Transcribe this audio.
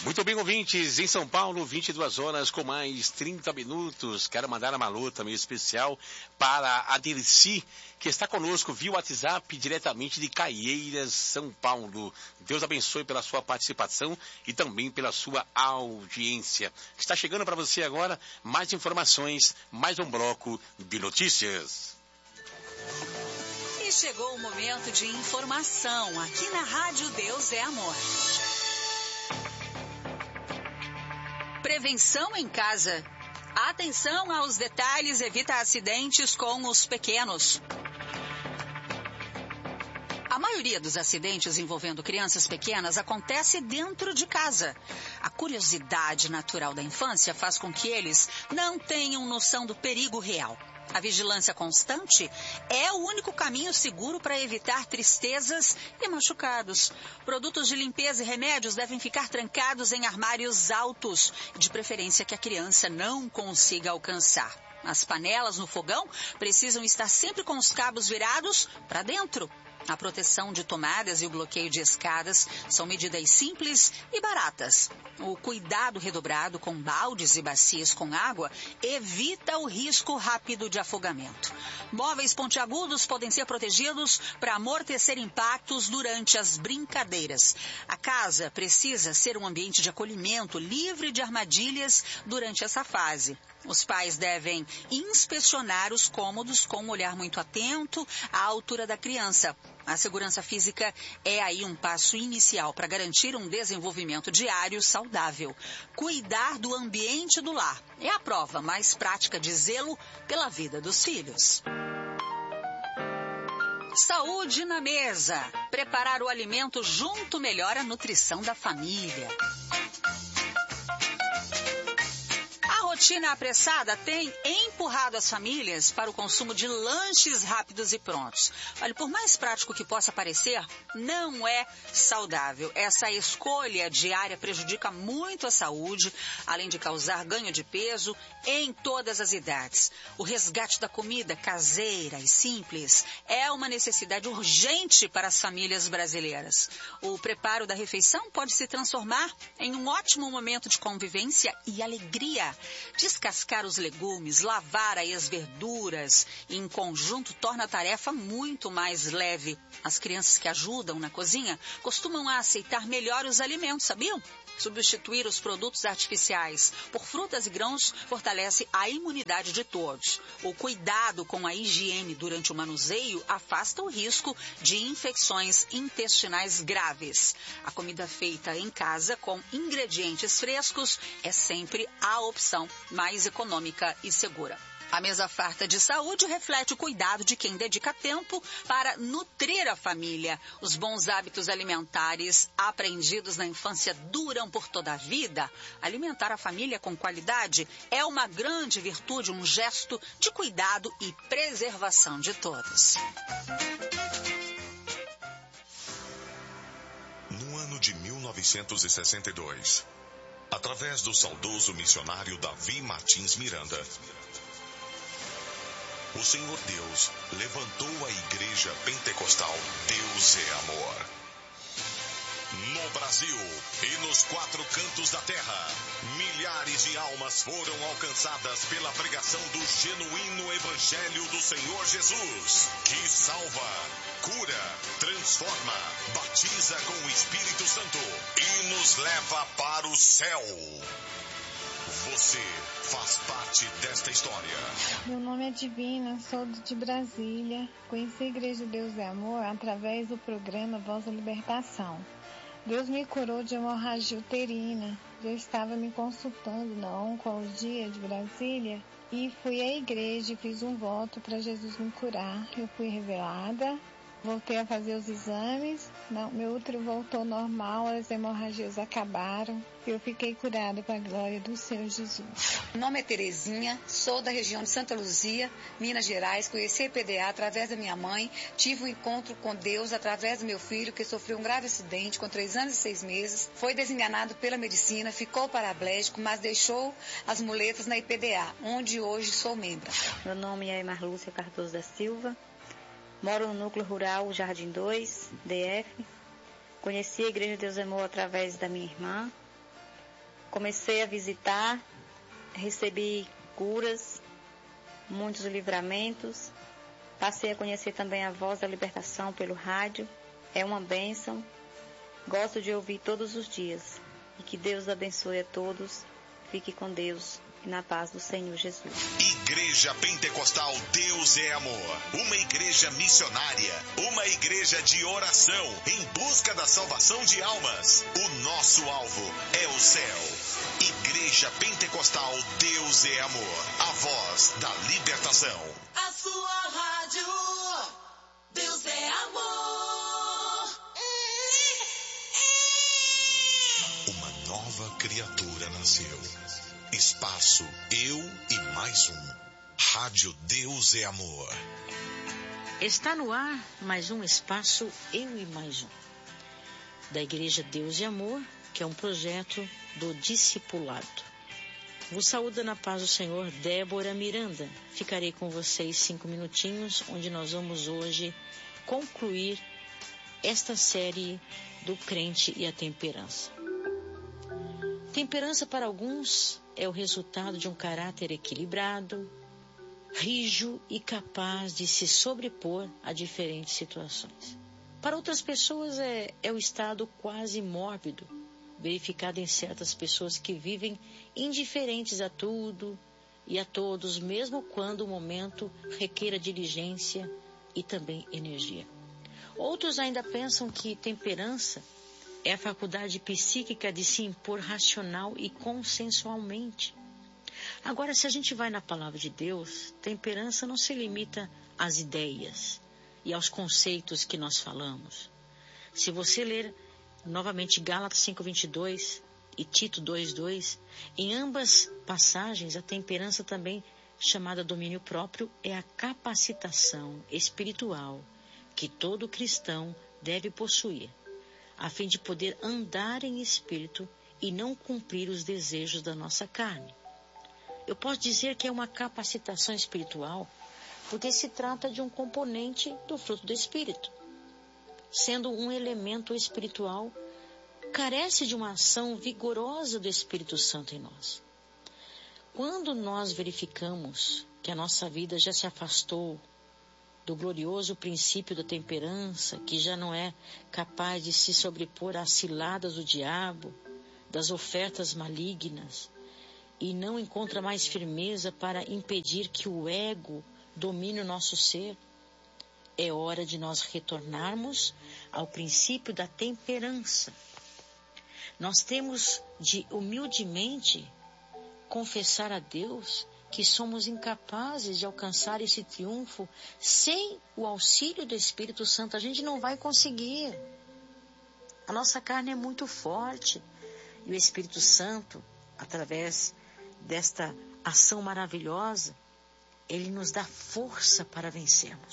Muito bem, ouvintes, em São Paulo, 22 horas com mais 30 minutos. Quero mandar uma alô também especial para a Dercy, que está conosco via WhatsApp diretamente de Caieiras, São Paulo. Deus abençoe pela sua participação e também pela sua audiência. Está chegando para você agora mais informações, mais um bloco de notícias. E chegou o momento de informação aqui na Rádio Deus é Amor. Prevenção em casa. Atenção aos detalhes, evita acidentes com os pequenos. A maioria dos acidentes envolvendo crianças pequenas acontece dentro de casa. A curiosidade natural da infância faz com que eles não tenham noção do perigo real. A vigilância constante é o único caminho seguro para evitar tristezas e machucados. Produtos de limpeza e remédios devem ficar trancados em armários altos, de preferência que a criança não consiga alcançar. As panelas no fogão precisam estar sempre com os cabos virados para dentro. A proteção de tomadas e o bloqueio de escadas são medidas simples e baratas. O cuidado redobrado com baldes e bacias com água evita o risco rápido de afogamento. Móveis pontiagudos podem ser protegidos para amortecer impactos durante as brincadeiras. A casa precisa ser um ambiente de acolhimento, livre de armadilhas durante essa fase. Os pais devem inspecionar os cômodos com um olhar muito atento à altura da criança. A segurança física é aí um passo inicial para garantir um desenvolvimento diário saudável. Cuidar do ambiente do lar é a prova mais prática de zelo pela vida dos filhos. Saúde na mesa. Preparar o alimento junto melhora a nutrição da família. A rotina apressada tem empurrado as famílias para o consumo de lanches rápidos e prontos. Olha, por mais prático que possa parecer, não é saudável. Essa escolha diária prejudica muito a saúde, além de causar ganho de peso em todas as idades. O resgate da comida caseira e simples é uma necessidade urgente para as famílias brasileiras. O preparo da refeição pode se transformar em um ótimo momento de convivência e alegria. Descascar os legumes, lavar aí as verduras em conjunto torna a tarefa muito mais leve. As crianças que ajudam na cozinha costumam aceitar melhor os alimentos, sabiam? Substituir os produtos artificiais por frutas e grãos fortalece a imunidade de todos. O cuidado com a higiene durante o manuseio afasta o risco de infecções intestinais graves. A comida feita em casa com ingredientes frescos é sempre a opção mais econômica e segura. A mesa farta de saúde reflete o cuidado de quem dedica tempo para nutrir a família. Os bons hábitos alimentares aprendidos na infância duram por toda a vida. Alimentar a família com qualidade é uma grande virtude, um gesto de cuidado e preservação de todos. No ano de 1962, através do saudoso missionário Davi Martins Miranda, o Senhor Deus levantou a Igreja Pentecostal Deus é Amor. No Brasil e nos 4 cantos da terra, milhares de almas foram alcançadas pela pregação do genuíno Evangelho do Senhor Jesus, que salva, cura, transforma, batiza com o Espírito Santo e nos leva para o céu. Você faz parte desta história. Meu nome é Divina, sou de Brasília. Conheci a Igreja Deus é Amor através do programa Voz da Libertação. Deus me curou de hemorragia uterina. Eu estava me consultando na Oncologia de Brasília e fui à igreja e fiz um voto para Jesus me curar. Eu fui revelada, voltei a fazer os exames, meu útero voltou normal, as hemorragias acabaram. Eu fiquei curada com a glória do Senhor Jesus. Meu nome é Terezinha, sou da região de Santa Luzia, Minas Gerais. Conheci a IPDA através da minha mãe. Tive um encontro com Deus através do meu filho, que sofreu um grave acidente com 3 anos e 6 meses. Foi desenganado pela medicina, ficou paraplégico, mas deixou as muletas na IPDA, onde hoje sou membro. Meu nome é Marlúcia Cardoso da Silva. Moro no núcleo rural Jardim 2, DF. Conheci a Igreja Deus é Amor através da minha irmã. Comecei a visitar, recebi curas, muitos livramentos. Passei a conhecer também a Voz da Libertação pelo rádio. É uma bênção. Gosto de ouvir todos os dias. E que Deus abençoe a todos. Fique com Deus e na paz do Senhor Jesus. Igreja Pentecostal Deus é Amor. Uma igreja missionária. Uma igreja de oração em busca da salvação de almas. O nosso alvo é o céu. Igreja Pentecostal Deus é Amor. A voz da libertação. A sua rádio. Deus é amor. Uma nova criatura nasceu. Espaço Eu e Mais Um. Rádio Deus é Amor. Está no ar mais um Espaço Eu e Mais Um. Da Igreja Deus e Amor, que é um projeto do discipulado. Vos saúda na paz do Senhor, Débora Miranda. Ficarei com vocês 5 minutinhos, onde nós vamos hoje concluir esta série do crente e a temperança. Temperança para alguns é o resultado de um caráter equilibrado, rijo e capaz de se sobrepor a diferentes situações. Para outras pessoas é o estado quase mórbido, verificado em certas pessoas que vivem indiferentes a tudo e a todos, mesmo quando o momento requeira diligência e também energia. Outros ainda pensam que temperança é a faculdade psíquica de se impor racional e consensualmente. Agora, se a gente vai na palavra de Deus, temperança não se limita às ideias e aos conceitos que nós falamos. Se você ler novamente Gálatas 5:22 e Tito 2:2, em ambas passagens a temperança também chamada domínio próprio é a capacitação espiritual que todo cristão deve possuir, a fim de poder andar em espírito e não cumprir os desejos da nossa carne. Eu posso dizer que é uma capacitação espiritual porque se trata de um componente do fruto do Espírito. Sendo um elemento espiritual, carece de uma ação vigorosa do Espírito Santo em nós. Quando nós verificamos que a nossa vida já se afastou do glorioso princípio da temperança, que já não é capaz de se sobrepor às ciladas do diabo, das ofertas malignas, e não encontra mais firmeza para impedir que o ego domine o nosso ser, é hora de nós retornarmos ao princípio da temperança. Nós temos de humildemente confessar a Deus que somos incapazes de alcançar esse triunfo sem o auxílio do Espírito Santo. A gente não vai conseguir. A nossa carne é muito forte. E o Espírito Santo, através desta ação maravilhosa, ele nos dá força para vencermos.